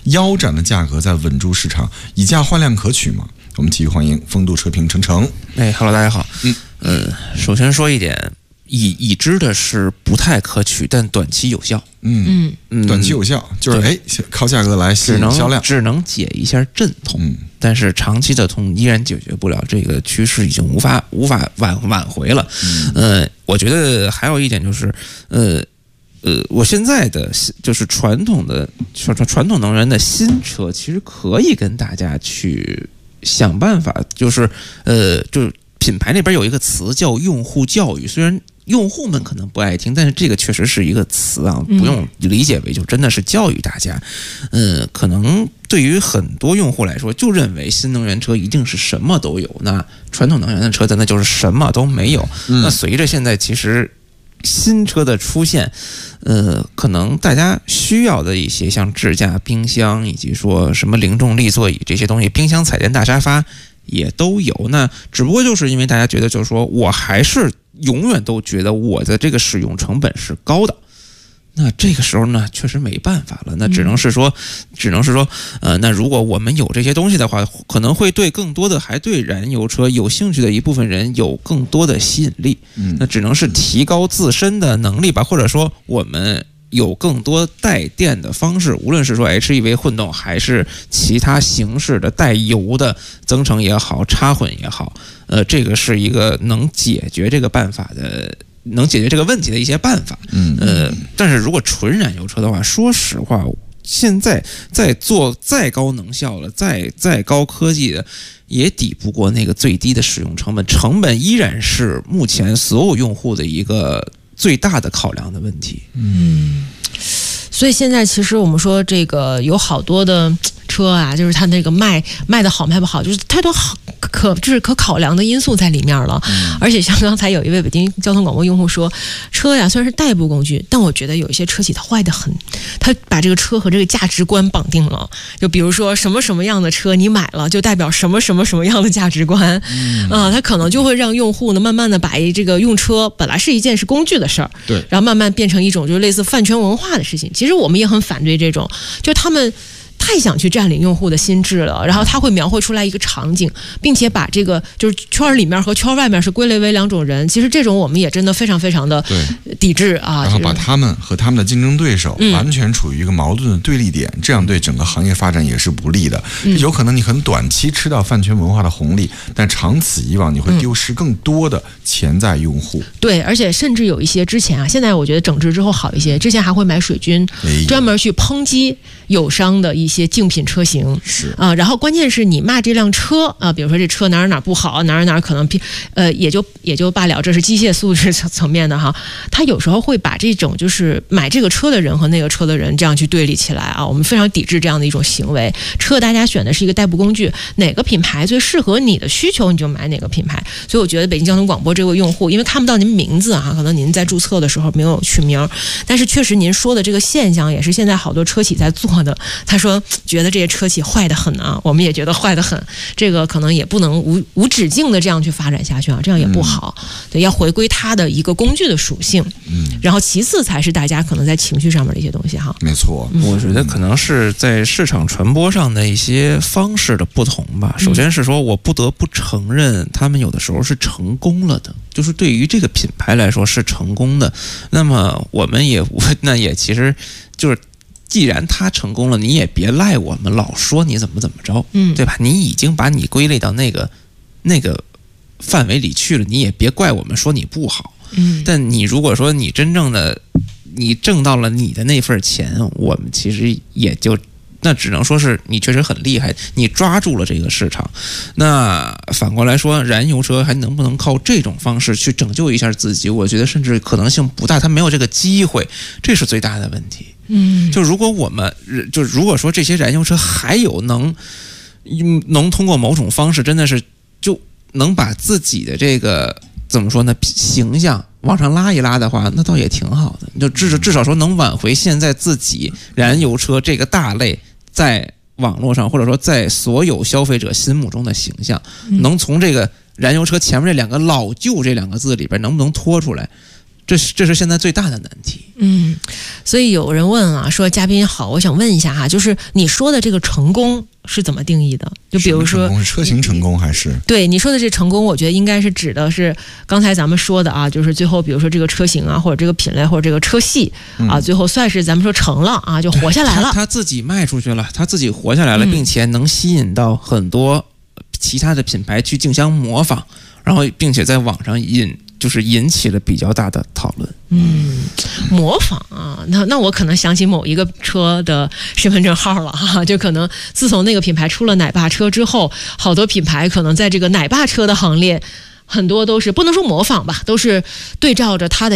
腰斩的价格在稳住市场，以价换量可取吗？我们继续欢迎风度车评程程。 Hello， 大家好。首先说一点，已知的是不太可取，但短期有效。短期有效，就是靠价格来吸引销量， 只能解一下阵痛。但是长期的痛依然解决不了，这个趋势已经无法挽回了。我觉得还有一点就是，我现在的就是传统能源的新车，其实可以跟大家去想办法，就是品牌那边有一个词叫用户教育，虽然用户们可能不爱听，但是这个确实是一个词啊，不用理解为就真的是教育大家。可能对于很多用户来说，就认为新能源车一定是什么都有，那传统能源的车那就是什么都没有。那随着现在其实新车的出现，可能大家需要的一些像智驾、冰箱以及说什么零重力座椅这些东西，冰箱、彩电、大沙发也都有。那只不过就是因为大家觉得就是说我还是永远都觉得我的这个使用成本是高的，那这个时候呢确实没办法了，那只能是说那如果我们有这些东西的话，可能会对更多的还对燃油车有兴趣的一部分人有更多的吸引力。那只能是提高自身的能力吧，或者说我们有更多带电的方式，无论是说 HEV 混动还是其他形式的带油的增程也好，插混也好，这个是一个能解决这个问题的一些办法。但是如果纯燃油车的话，说实话，现在在做再高能效的、再高科技的，也抵不过那个最低的使用成本，成本依然是目前所有用户的一个最大的考量的问题。 所以现在其实我们说这个有好多的车啊，就是它那个卖的好卖不好，就是太多可考量的因素在里面了。而且像刚才有一位北京交通广播用户说，车呀虽然是代步工具，但我觉得有一些车企它坏得很，它把这个车和这个价值观绑定了。就比如说什么样的车你买了就代表什么样的价值观。它可能就会让用户呢慢慢的把这个用车本来是一件是工具的事儿， 对， 然后慢慢变成一种就是类似饭圈文化的事情。其实我们也很反对这种，就他们太想去占领用户的心智了，然后他会描绘出来一个场景，并且把这个就是圈里面和圈外面是归类为两种人。其实这种我们也真的非常非常的抵制啊， 然后把他们和他们的竞争对手完全处于一个矛盾的对立点，这样对整个行业发展也是不利的。有可能你很短期吃到饭圈文化的红利，但长此以往你会丢失更多的潜在用户。 对，而且甚至有一些之前啊，现在我觉得整治之后好一些，之前还会买水军，专门去抨击友商的一些竞品车型。然后关键是你骂这辆车啊，比如说这车哪不好，哪可能也就罢了，这是机械素质层面的哈。他有时候会把这种就是买这个车的人和那个车的人这样去对立起来啊，我们非常抵制这样的一种行为。车大家选的是一个代步工具，哪个品牌最适合你的需求你就买哪个品牌。所以我觉得北京交通广播这位用户，因为看不到您名字啊，可能您在注册的时候没有取名，但是确实您说的这个现象也是现在好多车企在做的。他说觉得这些车企坏得很啊，我们也觉得坏得很，这个可能也不能无止境的这样去发展下去啊，这样也不好。对，要回归它的一个工具的属性。然后其次才是大家可能在情绪上面的一些东西哈。 没错， 我觉得可能是在市场传播上的一些方式的不同吧。首先是说我不得不承认，他们有的时候是成功了的，就是对于这个品牌来说是成功的。那么我们也其实就是既然他成功了，你也别赖我们老说你怎么着，对吧？你已经把你归类到那个范围里去了，你也别怪我们说你不好。但你如果说你真正的你挣到了你的那份钱，我们其实也就那只能说是你确实很厉害，你抓住了这个市场。那反过来说，燃油车还能不能靠这种方式去拯救一下自己？我觉得甚至可能性不大，它没有这个机会，这是最大的问题。就如果说这些燃油车还有能通过某种方式，真的是就能把自己的这个怎么说呢形象往上拉一拉的话，那倒也挺好的。就至少说能挽回现在自己燃油车这个大类在网络上或者说在所有消费者心目中的形象，能从这个燃油车前面这两个老旧这两个字里边能不能拖出来， 这是现在最大的难题。 所以有人问啊，说嘉宾好，我想问一下哈，就是你说的这个成功是怎么定义的？就比如说是车型成功还是？ 对你说的这成功，我觉得应该是指的是刚才咱们说的啊，就是最后比如说这个车型啊，或者这个品类，或者这个车系啊，最后算是咱们说成了啊，就活下来了。 他自己卖出去了，他自己活下来了，并且能吸引到很多其他的品牌去竞相模仿，然后并且在网上引起了比较大的讨论。 模仿啊，那我可能想起某一个车的身份证号了哈，就可能自从那个品牌出了奶爸车之后，好多品牌可能在这个奶爸车的行列，很多都是不能说模仿吧，都是对照着它的